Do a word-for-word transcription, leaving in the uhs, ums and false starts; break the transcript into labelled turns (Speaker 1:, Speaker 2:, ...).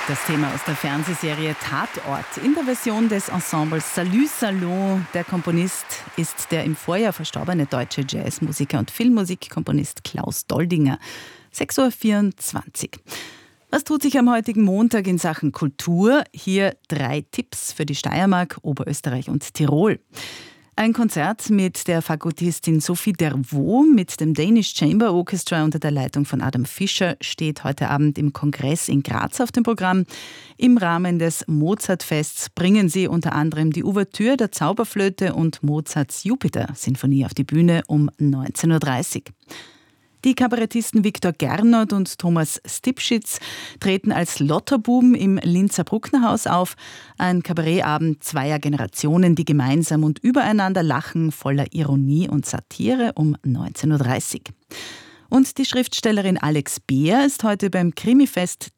Speaker 1: Das Thema aus der Fernsehserie Tatort in der Version des Ensembles Salut Salon. Der Komponist ist der im Vorjahr verstorbene deutsche Jazzmusiker und Filmmusikkomponist Klaus Doldinger. sechs Uhr vierundzwanzig. Was tut sich am heutigen Montag in Sachen Kultur? Hier drei Tipps für die Steiermark, Oberösterreich und Tirol. Ein Konzert mit der Fagottistin Sophie Dervaux mit dem Danish Chamber Orchestra unter der Leitung von Adam Fischer steht heute Abend im Kongress in Graz auf dem Programm. Im Rahmen des Mozartfests bringen sie unter anderem die Ouvertüre der Zauberflöte und Mozarts Jupiter-Sinfonie auf die Bühne um neunzehn Uhr dreißig. Die Kabarettisten Viktor Gernot und Thomas Stipschitz treten als Lotterbuben im Linzer Brucknerhaus auf. Ein Kabarettabend zweier Generationen, die gemeinsam und übereinander lachen, voller Ironie und Satire um neunzehn Uhr dreißig. Und die Schriftstellerin Alex Beer ist heute beim Krimifest